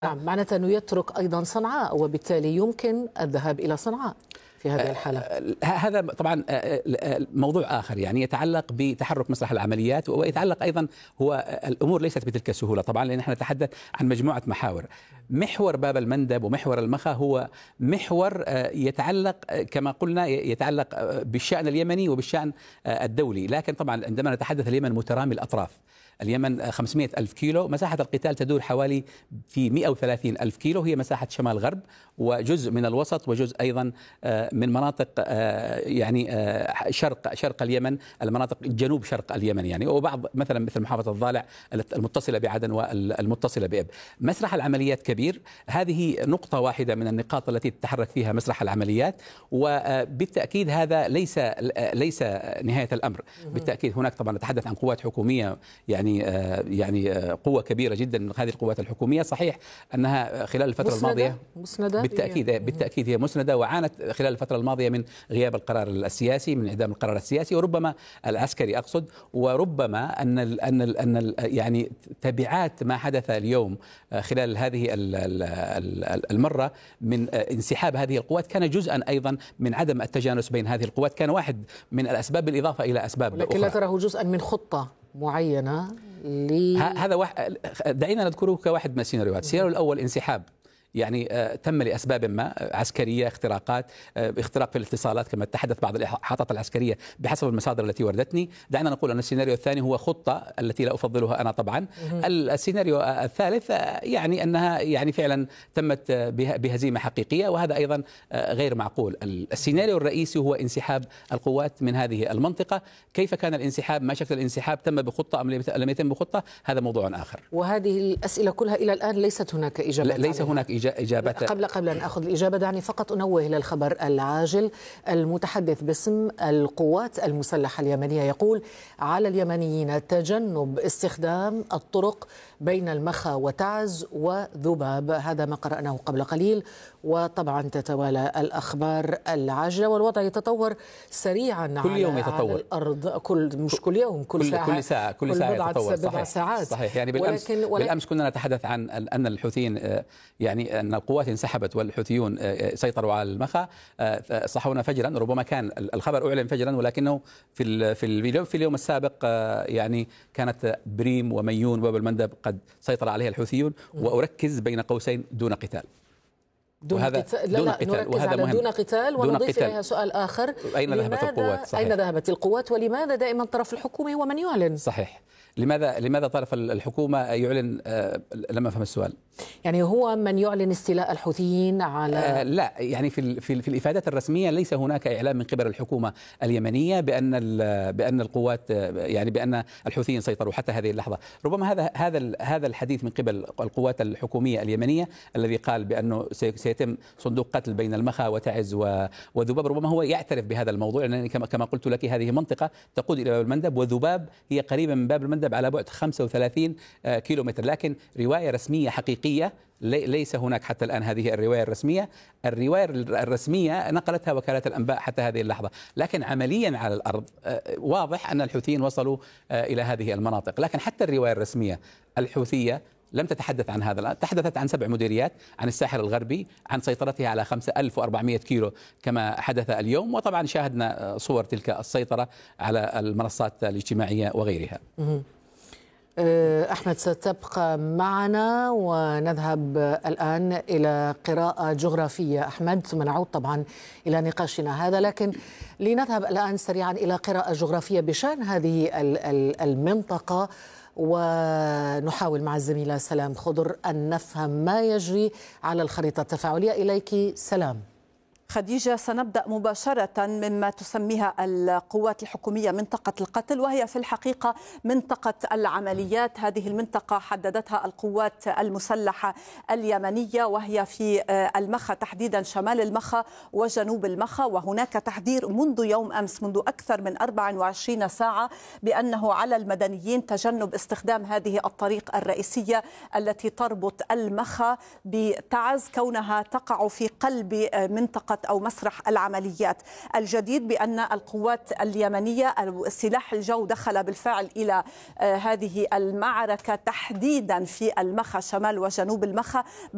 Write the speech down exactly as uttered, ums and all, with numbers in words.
نعم، معناته أنه يترك أيضا صنعاء، وبالتالي يمكن الذهاب إلى صنعاء في هذه الحالة. هذا طبعا موضوع آخر يعني يتعلق بتحرك مسرح العمليات، ويتعلق أيضا هو الأمور ليست بتلك السهولة طبعا، لأن نحن نتحدث عن مجموعة محاور. محور باب المندب ومحور المخا هو محور يتعلق كما قلنا يتعلق بالشأن اليمني وبالشأن الدولي، لكن طبعا عندما نتحدث اليمن مترامي الأطراف، اليمن خمسمائة ألف كيلو، مساحة القتال تدور حوالي في مئة وثلاثين ألف كيلو، هي مساحة شمال غرب وجزء من الوسط وجزء أيضا من مناطق يعني شرق شرق اليمن، المناطق جنوب شرق اليمن يعني، وبعض مثلا مثل محافظة الضالع المتصلة بعدن والمتصلة بإب. مسرح العمليات كبير، هذه نقطة واحدة من النقاط التي تتحرك فيها مسرح العمليات، وبالتأكيد هذا ليس ليس نهاية الأمر. بالتأكيد هناك طبعا نتحدث عن قوات حكومية يعني يعني قوة كبيرة جدا من هذه القوات الحكومية، صحيح أنها خلال الفترة مسندة الماضية مسندة بالتأكيد بالتأكيد هي مسندة، وعانت خلال الفترة الماضية من غياب القرار السياسي، من انعدام القرار السياسي وربما العسكري أقصد، وربما أن ال أن ال أن ال يعني تبعات ما حدث اليوم خلال هذه المرة من انسحاب هذه القوات كان جزءا أيضا من عدم التجانس بين هذه القوات، كان واحد من الأسباب بالإضافة إلى أسباب لكن أخرى. لا تراه جزءا من خطة معينة ل... هذا واحد، دعينا نذكره كواحد من السيناريوهات. السيناريو الأول انسحاب يعني آه تم لأسباب ما عسكرية، اختراقات، آه اختراق في الاتصالات كما تحدث بعض الإحاطات العسكرية بحسب المصادر التي وردتني. دعنا نقول أن السيناريو الثاني هو خطة التي لا أفضلها أنا طبعا. السيناريو الثالث آه يعني أنها يعني فعلا تمت بهزيمة حقيقية، وهذا أيضا آه غير معقول. السيناريو الرئيسي هو انسحاب القوات من هذه المنطقة. كيف كان الانسحاب؟ ما شكل الانسحاب؟ تم بخطة أم لم يتم بخطة؟ هذا موضوع آخر. وهذه الأسئلة كلها إلى الآن ليست هناك إجابة. ليس هناك إجابة. إجابة. قبل قبل أن أخذ الإجابة دعني فقط أنوه إلى الخبر العاجل. المتحدث باسم القوات المسلحة اليمنية يقول على اليمنيين تجنب استخدام الطرق بين المخا وتعز وذباب. هذا ما قرأناه قبل قليل، وطبعا تتوالى الأخبار العاجلة والوضع يتطور سريعا كل يوم على, يتطور. على الأرض، كل مش كل يوم كل, كل ساعة كل ساعة كل, كل ساعة بضعة يتطور. بضع ساعات. صحيح يعني بالأمس ولكن ولكن بالأمس كنا نتحدث عن أن الحوثيين يعني أن القوات انسحبت والحوثيون سيطروا على المخا. صحونا فجرا، ربما كان الخبر أعلن فجرا ولكنه في في اليوم في اليوم السابق يعني كانت بريم وميون وباب المندب قد سيطر عليها الحوثيون، وأركز بين قوسين دون قتال. دون قتال. لا دون لا قتال. نركز وهذا على مهم. دون قتال، ونضيف قتال. إليها سؤال آخر: أين ذهبت القوات؟ صحيح. أين ذهبت القوات، ولماذا دائما الطرف الحكومي هو من يعلن؟ صحيح. لماذا لماذا طرف الحكومة يعلن؟ آه لما فهم السؤال. يعني هو من يعلن استيلاء الحوثيين على آه لا يعني في في, في الإفادات الرسمية ليس هناك إعلام من قبل الحكومة اليمنية بأن بأن القوات يعني بأن الحوثيين سيطروا حتى هذه اللحظة. ربما هذا هذا هذا الحديث من قبل القوات الحكومية اليمنية الذي قال بأنه سيتم صندوق قتل بين المخا وتعز وذباب، ربما هو يعترف بهذا الموضوع، لأن كما كما قلت لك هذه منطقة تقود إلى باب المندب، وذباب هي قريبة من باب المندب على بعد خمسة وثلاثين كيلومتر. لكن رواية رسمية حقيقية ليس هناك حتى الآن هذه الرواية الرسمية. الرواية الرسمية نقلتها وكالة الأنباء حتى هذه اللحظة، لكن عمليا على الأرض واضح أن الحوثيين وصلوا إلى هذه المناطق. لكن حتى الرواية الرسمية الحوثية لم تتحدث عن هذا، تحدثت عن سبع مديريات، عن الساحل الغربي، عن سيطرتها على خمسة آلاف وأربعمائة كيلو كما حدث اليوم، وطبعا شاهدنا صور تلك السيطرة على المنصات الاجتماعية وغيرها. أحمد ستبقى معنا، ونذهب الآن إلى قراءة جغرافية أحمد، ثم نعود طبعا إلى نقاشنا هذا. لكن لنذهب الآن سريعا إلى قراءة جغرافية بشأن هذه المنطقة، ونحاول مع الزميلة سلام خضر أن نفهم ما يجري على الخريطة التفاعلية. إليك سلام. خديجة، سنبدأ مباشرة مما تسميها القوات الحكومية منطقة القتل، وهي في الحقيقة منطقة العمليات. هذه المنطقة حددتها القوات المسلحة اليمنية، وهي في المخا تحديدا، شمال المخا وجنوب المخا. وهناك تحذير منذ يوم أمس، منذ أكثر من أربع وعشرين ساعة، بأنه على المدنيين تجنب استخدام هذه الطريق الرئيسية التي تربط المخا بتعز، كونها تقع في قلب منطقة أو مسرح العمليات. الجديد بأن القوات اليمنية السلاح الجو دخل بالفعل إلى هذه المعركة تحديدا في المخا، شمال وجنوب المخا.